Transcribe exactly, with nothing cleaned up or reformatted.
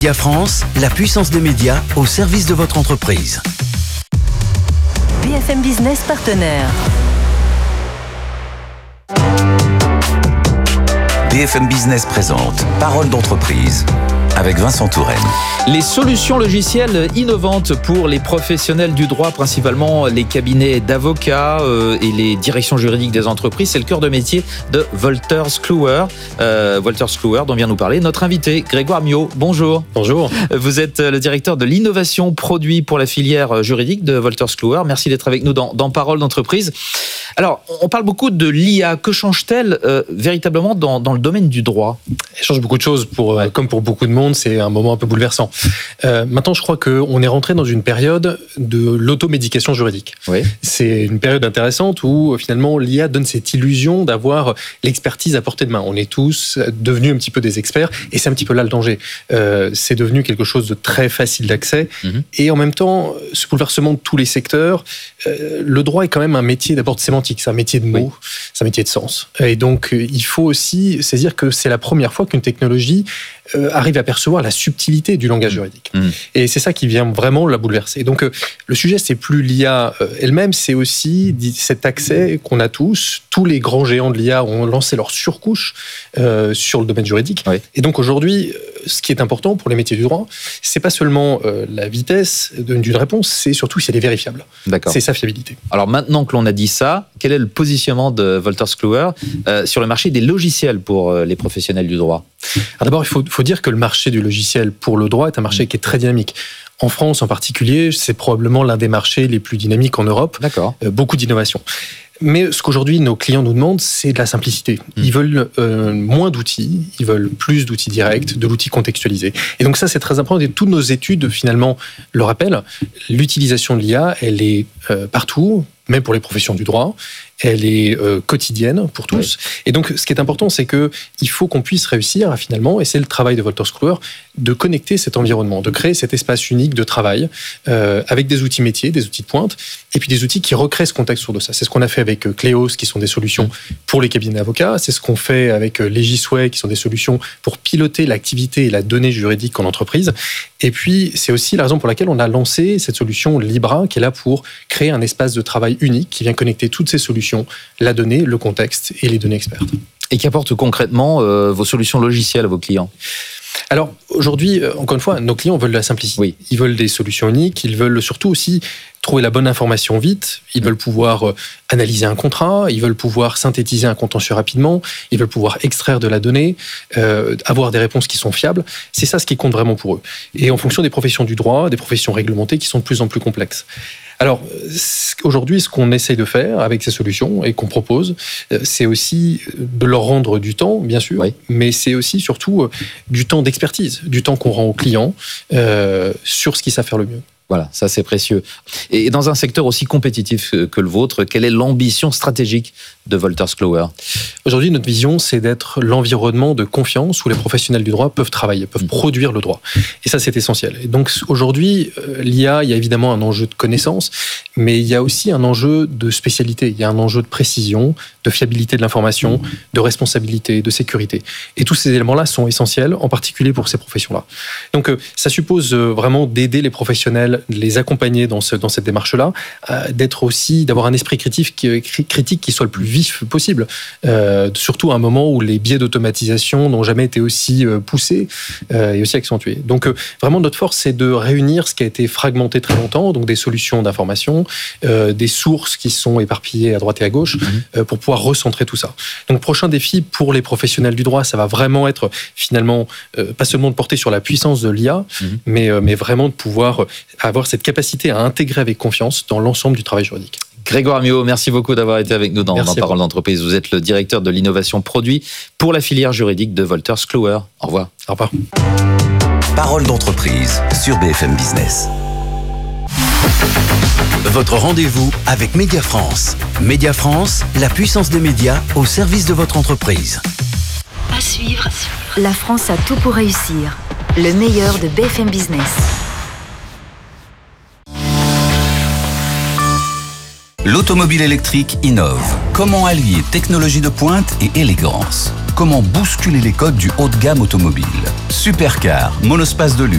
Média France, la puissance des médias au service de votre entreprise. B F M Business partenaire. B F M Business présente Parole d'entreprise avec Vincent Touraine. Les solutions logicielles innovantes pour les professionnels du droit, principalement les cabinets d'avocats euh, et les directions juridiques des entreprises, c'est le cœur de métier de Wolters Kluwer. Euh, Wolters Kluwer dont vient nous parler notre invité Grégoire Miot. Bonjour. Bonjour. Vous êtes le directeur de l'innovation produit pour la filière juridique de Wolters Kluwer. Merci d'être avec nous dans, dans Parole d'entreprise. Alors, on parle beaucoup de l'I A. Que change-t-elle euh, véritablement dans, dans le domaine du droit ? Elle change beaucoup de choses, pour, ouais. comme pour beaucoup de monde, c'est un moment un peu bouleversant. Euh, maintenant, je crois qu'on est rentré dans une période de l'automédication juridique. Oui. C'est une période intéressante où, finalement, l'I A donne cette illusion d'avoir l'expertise à portée de main. On est tous devenus un petit peu des experts, et c'est un petit peu là le danger. Euh, c'est devenu quelque chose de très facile d'accès, mm-hmm. et en même temps, ce bouleversement de tous les secteurs, euh, le droit est quand même un métier d'abord de sémantique, c'est un métier de mots, oui. c'est un métier de sens. Et donc, il faut aussi saisir que c'est la première fois qu'une technologie euh, arrive à percevoir la subtilité du langage juridique. Mmh. Et c'est ça qui vient vraiment la bouleverser. Donc, euh, le sujet, c'est plus l'I A euh, elle-même, c'est aussi cet accès qu'on a tous. Tous les grands géants de l'I A ont lancé leur surcouche euh, sur le domaine juridique. Oui. Et donc, aujourd'hui, ce qui est important pour les métiers du droit, c'est pas seulement euh, la vitesse d'une réponse, c'est surtout si elle est vérifiable. D'accord. C'est sa fiabilité. Alors, maintenant que l'on a dit ça, quel est le positionnement de Wolters Kluwer euh, sur le marché des logiciels pour euh, les professionnels du droit ? Alors d'abord, il faut, faut dire que le marché du logiciel pour le droit est un marché qui est très dynamique. En France en particulier, c'est probablement l'un des marchés les plus dynamiques en Europe. D'accord. Euh, beaucoup d'innovation. Mais ce qu'aujourd'hui nos clients nous demandent, c'est de la simplicité. Ils mmh. veulent euh, moins d'outils, ils veulent plus d'outils directs, de l'outil contextualisé. Et donc ça, c'est très important. Et toutes nos études, finalement, le rappellent. L'utilisation de l'I A, elle est euh, partout, même pour les professions du droit. Elle est euh, quotidienne pour tous. Oui. Et donc, ce qui est important, c'est qu'il faut qu'on puisse réussir à finalement, et c'est le travail de Wolters Kluwer, de connecter cet environnement, de créer cet espace unique de travail euh, avec des outils métiers, des outils de pointe, et puis des outils qui recréent ce contexte autour de ça. C'est ce qu'on a fait avec euh, Cléos, qui sont des solutions pour les cabinets d'avocats. C'est ce qu'on fait avec euh, Legisway, qui sont des solutions pour piloter l'activité et la donnée juridique en entreprise. Et puis, c'est aussi la raison pour laquelle on a lancé cette solution Libra, qui est là pour créer un espace de travail unique qui vient connecter toutes ces solutions, la donnée, le contexte et les données expertes. Et qu'apportent concrètement euh, vos solutions logicielles à vos clients ? Alors, aujourd'hui, encore une fois, nos clients veulent de la simplicité. Oui. Ils veulent des solutions uniques, ils veulent surtout aussi trouver la bonne information vite, ils veulent pouvoir euh, analyser un contrat, ils veulent pouvoir synthétiser un contentieux rapidement, ils veulent pouvoir extraire de la donnée, euh, avoir des réponses qui sont fiables. C'est ça ce qui compte vraiment pour eux. Et en fonction des professions du droit, des professions réglementées qui sont de plus en plus complexes. Alors, aujourd'hui, ce qu'on essaye de faire avec ces solutions et qu'on propose, c'est aussi de leur rendre du temps, bien sûr, oui. mais c'est aussi surtout du temps d'expertise, du temps qu'on rend aux clients euh, sur ce qu'ils savent faire le mieux. Voilà, ça c'est précieux. Et dans un secteur aussi compétitif que le vôtre, quelle est l'ambition stratégique de Wolters Kluwer ? Aujourd'hui, notre vision, c'est d'être l'environnement de confiance où les professionnels du droit peuvent travailler, peuvent mmh. produire le droit. Et ça, c'est essentiel. Et donc aujourd'hui, l'I A, il y a évidemment un enjeu de connaissance, mais il y a aussi un enjeu de spécialité. Il y a un enjeu de précision, de fiabilité de l'information, mmh. de responsabilité, de sécurité. Et tous ces éléments-là sont essentiels, en particulier pour ces professions-là. Donc ça suppose vraiment d'aider les professionnels, de les accompagner dans, ce, dans cette démarche-là, euh, d'être aussi, d'avoir un esprit critique qui, critique qui soit le plus vif possible, euh, surtout à un moment où les biais d'automatisation n'ont jamais été aussi euh, poussés euh, et aussi accentués. Donc euh, vraiment notre force, c'est de réunir ce qui a été fragmenté très longtemps, donc des solutions d'information, euh, des sources qui sont éparpillées à droite et à gauche, mmh. euh, pour pouvoir recentrer tout ça. Donc prochain défi pour les professionnels du droit, ça va vraiment être finalement euh, pas seulement de porter sur la puissance de l'I A, mmh. mais, euh, mais vraiment de pouvoir avoir cette capacité à intégrer avec confiance dans l'ensemble du travail juridique. Grégoire Miot, merci beaucoup d'avoir été avec nous dans, dans Parole d'entreprise. Vous êtes le directeur de l'innovation produit pour la filière juridique de Wolters Kluwer. Au revoir. Au revoir. Parole d'entreprise sur B F M Business. Votre rendez-vous avec Média France. Média France, la puissance des médias au service de votre entreprise. À suivre, la France a tout pour réussir. Le meilleur de B F M Business. L'automobile électrique innove. Comment allier technologie de pointe et élégance ? Comment bousculer les codes du haut de gamme automobile ? Supercar, monospace de luxe.